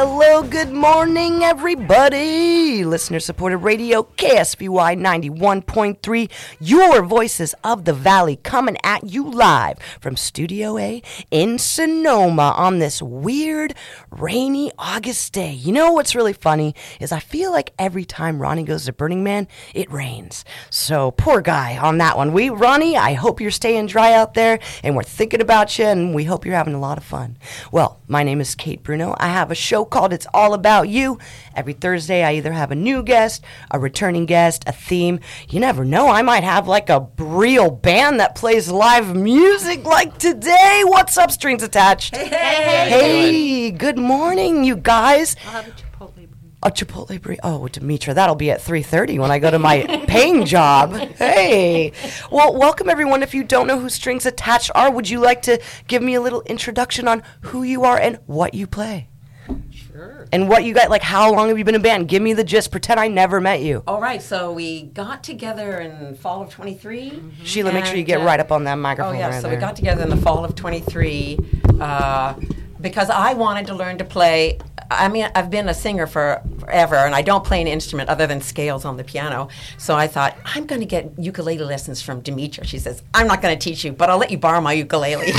Hello, good morning, everybody. Listener-supported radio, KSVY 91.3, your voices of the valley, coming at you live from Studio A in Sonoma on this weird, rainy August day. You know what's really funny is I feel like every time Ronnie goes to Burning Man, it rains. So, poor guy on that one. Ronnie, I hope you're staying dry out there, and we're thinking about you, and we hope you're having a lot of fun. Well, my name is Kate Bruno. I have a show called It's All About You. Every Thursday, I either have a new guest, a returning guest, a theme. You never know. I might have like a real band that plays live music like today. What's up, Strings Attached? Hey, good morning, you guys. I'll have a Chipotle burrito. A Chipotle burrito. Oh, Demetra, that'll be at 3:30 when I go to my paying job. Hey. Well, welcome, everyone. If you don't know who Strings Attached are, would you like to give me a little introduction on who you are and what you play? Sure. And what you got, like, how long have you been in band? Give me the gist. Pretend I never met you. All right, so we got together in fall of 23. Mm-hmm. Sheila, make sure you get right up on that microphone. Oh, yeah, right so there. we got together in the fall of 23 because I wanted to learn to play. I mean, I've been a singer forever, and I don't play an instrument other than scales on the piano. So I thought, I'm going to get ukulele lessons from Demetra. She says, I'm not going to teach you, but I'll let you borrow my ukulele.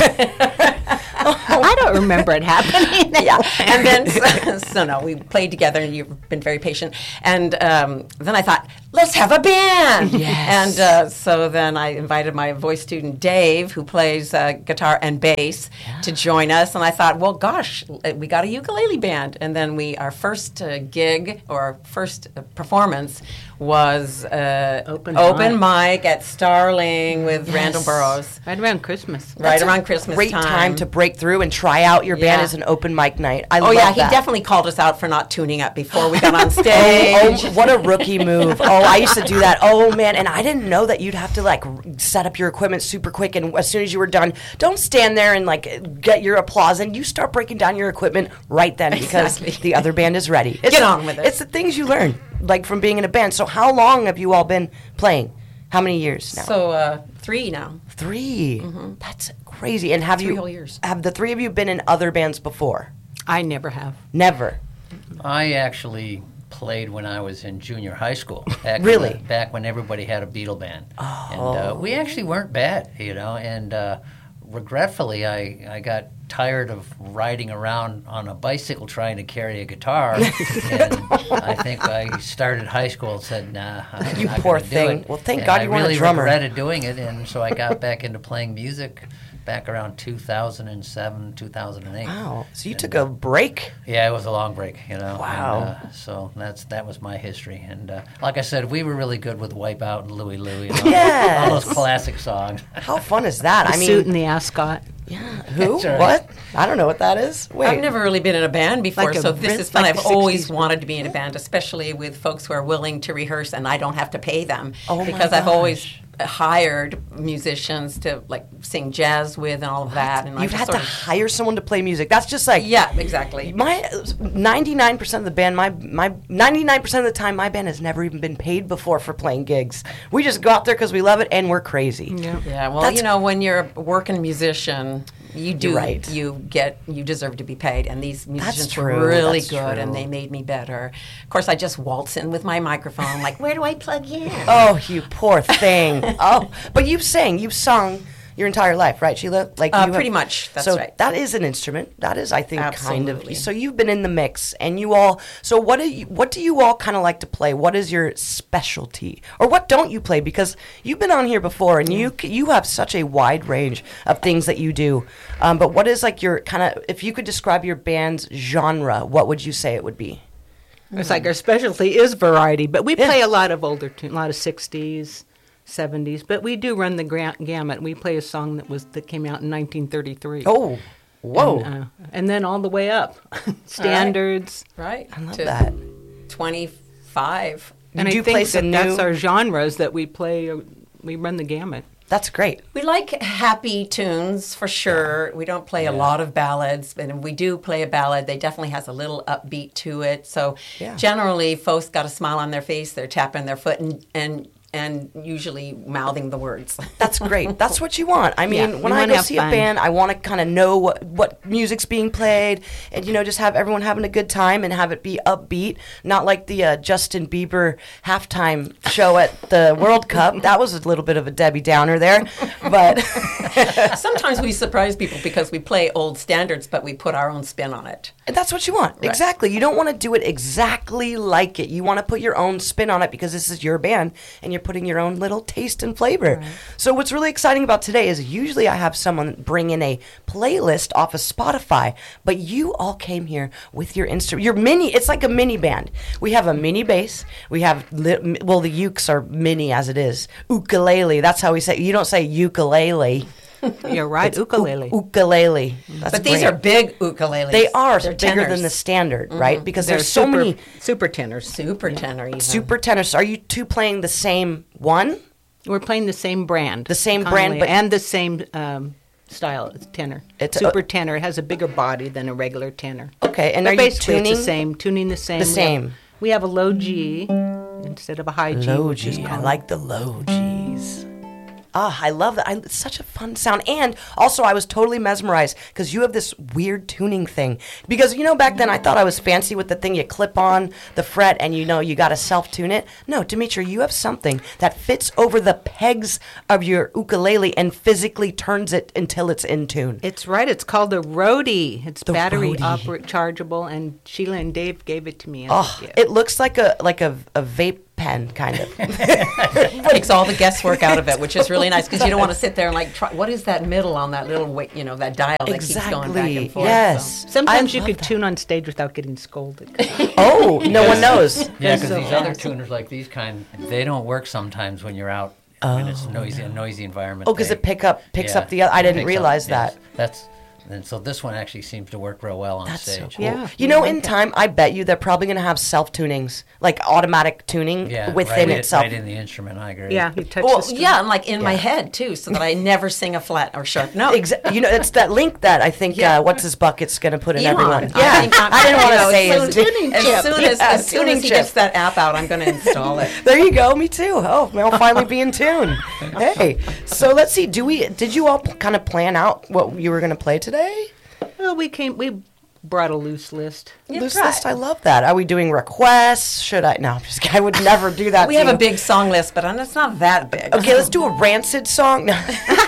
I don't remember it happening. Yeah, and then so no, we played together, and you've been very patient. And then I thought, let's have a band. Yes. And so then I invited my voice student Dave, who plays guitar and bass, to join us. And I thought, well, gosh, we got a ukulele band. And then our first gig or first performance was Open mic at Starling with Randall Burroughs. Right around Christmas. Right around Christmas Great time to break through and try out your band Yeah. as an open mic night. I Oh, love yeah, that. he definitely called us out for not tuning up before we got on stage. Oh, what a rookie move. Oh, I used to do that. Oh, man. And I didn't know that you'd have to, like, set up your equipment super quick. And as soon as you were done, don't stand there and, like, get your applause. And you start breaking down your equipment right then because the other band is ready. Get on with it. It's the things you learn, like, from being in a band. So how long have you all been playing? How many years now? So 3 now. 3. Mm-hmm. That's crazy. And have 3 whole years. Have the 3 of you been in other bands before? I never have. Never. I actually played when I was in junior high school. Really? Back when everybody had a Beatle band. Oh. And we actually weren't bad, and regretfully, I got tired of riding around on a bicycle trying to carry a guitar, and I think I started high school and said, nah, I'm You not poor gonna do thing. it. Well, thank And God I you weren't a really drummer. regretted doing it, and so I got back into playing music back around 2007, 2008. Wow. So you took a break? Yeah, it was a long break, Wow. And, so that was my history. And like I said, we were really good with Wipeout and Louie Louie. Yes. All those classic songs. How fun is that? The I mean, suit and the ascot. yeah. Who? That's right. What? I don't know what that is. Wait. I've never really been in a band before, Like a so this Brit- is fun. like I've the always 60s. wanted to be in a band, especially with folks who are willing to rehearse and I don't have to pay them. Oh, my because I've always gosh. hired musicians to like sing jazz with and all of that. And I You've just had to sort of- hire someone to play music. That's just like Yeah, exactly. my 99% of the band. My 99% of the time, my band has never even been paid before for playing gigs. We just go out there because we love it and we're crazy. Yeah. Yeah, well, That's- when you're a working musician, you do You're right. you deserve to be paid, and these musicians true, were really that's good, true. and they made me better. Of course, I just waltz in with my microphone, like, where do I plug in? Oh, you poor thing. Oh, but you've sung your entire life, right, Sheila? Like you Pretty much, that's so right. that is an instrument. That is, I think, kind Absolutely. of. So you've been in the mix, and you all. So what do you all kind of like to play? What is your specialty, or what don't you play? Because you've been on here before, and you have such a wide range of things that you do. But what is like your kind of? If you could describe your band's genre, what would you say it would be? It's like our specialty is variety, but we Yeah. play a lot of older tunes, a lot of 60s, 70s, but we do run the gamut. We play a song that came out in 1933. Oh, whoa! And then all the way up. Standards. Right. I love to that. 25. And do I think play some that's new- our genres that we play. We run the gamut. That's great. We like happy tunes for sure. We don't play a lot of ballads, but if we do play a ballad, they definitely has a little upbeat to it. So Yeah. generally, folks got a smile on their face, they're tapping their foot, and and usually mouthing the words. That's great. That's what you want. I mean, Yeah, when we I wanna go have see fun. a band, I want to kind of know what music's being played, and just have everyone having a good time and have it be upbeat, not like the Justin Bieber halftime show at the World Cup. That was a little bit of a Debbie Downer there, but Sometimes we surprise people because we play old standards, but we put our own spin on it. that's what you want. Exactly. You don't want to do it exactly like it. You want to put your own spin on it because this is your band, and you're putting your own little taste and flavor. So what's really exciting about today is usually I have someone bring in a playlist off of Spotify, but you all came here with your instrument. Your mini, it's like a mini band. We have a mini bass. We have, the ukes are mini as it is. Ukulele, that's how we say it. You don't say ukulele. You're right, ukulele. Ukulele. That's But these great. are big ukuleles. They are They're bigger than tenors. the standard, right? Because They're there's so many super tenors. super tenor. Even. super tenors. Are you two playing the same one? We're playing the same brand. The same brand, Connolly, but- and the same style. It's tenor. It's super tenor. It has a bigger body than a regular tenor. Okay, and But are you basically tuning? it's the same. Tuning the same. The same. We have a low G instead of a high G. Low which is G. I common. like the low G's. I love that. It's such a fun sound. And also, I was totally mesmerized because you have this weird tuning thing. Because, back then I thought I was fancy with the thing you clip on the fret and you got to self-tune it. No, Dimitri, you have something that fits over the pegs of your ukulele and physically turns it until it's in tune. It's right. It's called a Roadie. It's The battery Roadie. chargeable, and Sheila and Dave gave it to me. As a Oh, gift. it looks like a vape pen, kind of. Takes all the guesswork out of it, which is really nice because you don't want to sit there and try. What is that middle on that little that dial that keeps going back and forth? Yes. Sometimes I you love could that. tune on stage without getting scolded. Oh, no one knows. Yeah, because So- these other tuners like these they don't work sometimes when you're out when it's a noisy environment. Oh, because They- it picks up yeah, the other. I it didn't picks realize yes. that. And so this one actually seems to work real well on That's so stage. cool. Yeah, In time, I bet you they're probably going to have self-tunings, like automatic tuning Yeah, within right itself. right in the instrument. I agree. Yeah, you touch Well, the string. yeah, and in my head too, so that I never sing a flat or sharp note. It's that link that I think what's his bucket's going to put in Elon, everyone. I think I didn't want to say as his soon as soon tuning as he chip. gets that app out, I'm going to install it. There you go. Me too. Oh, I'll finally be in tune. Hey, so let's see. Did you all kind of plan out what you were going to play today? Well, we brought a loose list. Loose list. I love that. Are we doing requests? Should I? No, I'm just kidding. I would never do that. We to have a you. big song list, but it's not that big. Okay, let's do a Rancid song. No.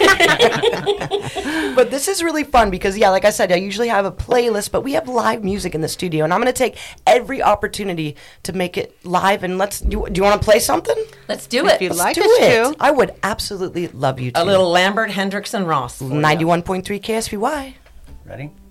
But this is really fun because, like I said, I usually have a playlist, but we have live music in the studio, and I'm going to take every opportunity to make it live. And do you want to play something? Let's do If it. you'd like do us it. to. I would absolutely love you to. A little Lambert, Hendricks, and Ross. for you. 91.3 KSVY. Ready?